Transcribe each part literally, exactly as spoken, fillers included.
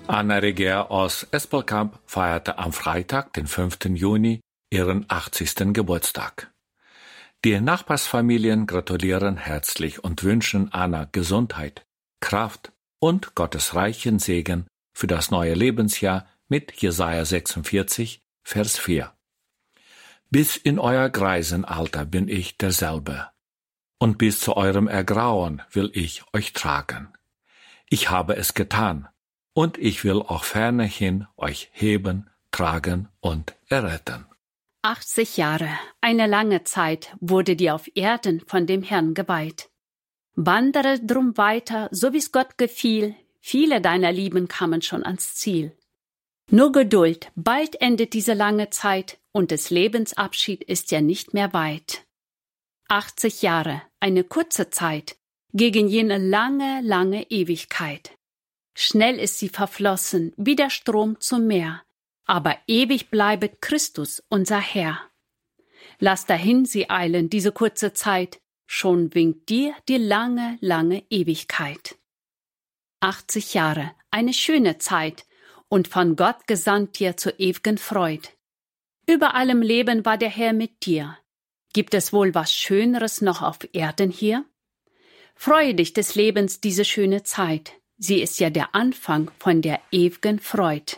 Anna Reger aus Espelkamp feierte am Freitag, den fünften Juni, ihren achtzigsten Geburtstag. Die Nachbarsfamilien gratulieren herzlich und wünschen Anna Gesundheit, Kraft und Gottes reichen Segen für das neue Lebensjahr mit Jesaja sechsundvierzig, Vers vier. Bis in euer Greisenalter bin ich derselbe, und bis zu eurem Ergrauen will ich euch tragen. Ich habe es getan, und ich will auch fernerhin euch heben, tragen und erretten. achtzig Jahre, eine lange Zeit, wurde dir auf Erden von dem Herrn geweiht. Wandere drum weiter, so wie's Gott gefiel, viele deiner Lieben kamen schon ans Ziel. Nur Geduld, bald endet diese lange Zeit, und des Lebens Abschied ist ja nicht mehr weit. achtzig Jahre, eine kurze Zeit, gegen jene lange, lange Ewigkeit. Schnell ist sie verflossen, wie der Strom zum Meer, aber ewig bleibet Christus, unser Herr. Lass dahin sie eilen, diese kurze Zeit, schon winkt dir die lange, lange Ewigkeit. achtzig Jahre, eine schöne Zeit, und von Gott gesandt dir zur ew'gen Freud. Über allem Leben war der Herr mit dir. Gibt es wohl was Schöneres noch auf Erden hier? Freue dich des Lebens diese schöne Zeit, sie ist ja der Anfang von der ew'gen Freud.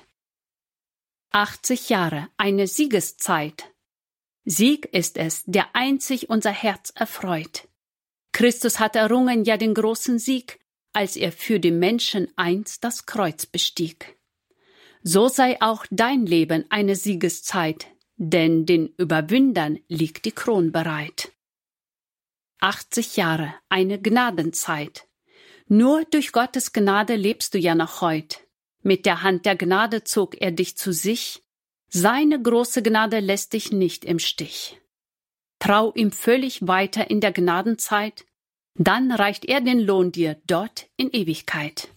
achtzig Jahre, eine Siegeszeit. Sieg ist es, der einzig unser Herz erfreut. Christus hat errungen ja den großen Sieg, als er für die Menschen einst das Kreuz bestieg. So sei auch dein Leben eine Siegeszeit, denn den Überwindern liegt die Kron bereit. achtzig Jahre, eine Gnadenzeit. Nur durch Gottes Gnade lebst du ja noch heut. Mit der Hand der Gnade zog er dich zu sich. Seine große Gnade lässt dich nicht im Stich. Trau ihm völlig weiter in der Gnadenzeit, dann reicht er den Lohn dir dort in Ewigkeit.